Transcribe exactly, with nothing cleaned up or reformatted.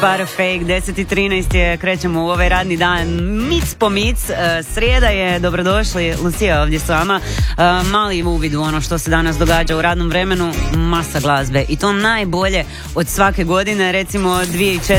Parfake, deset i trinaest je, krećemo u ovaj radni dan, mic po mic, uh, srijeda je, dobrodošli, Lucija ovdje s vama, uh, mali uvid u ono što se danas događa u radnom vremenu, masa glazbe i to najbolje od svake godine, recimo dvije tisuće